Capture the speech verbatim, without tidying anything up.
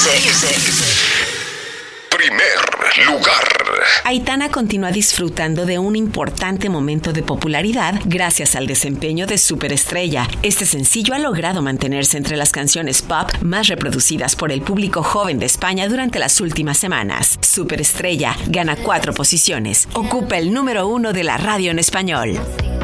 Primer lugar. Aitana continúa disfrutando de un importante momento de popularidad gracias al desempeño de Superestrella. Este sencillo ha logrado mantenerse entre las canciones pop más reproducidas por el público joven de España durante las últimas semanas. Superestrella gana cuatro posiciones. Ocupa el número uno de la radio en español.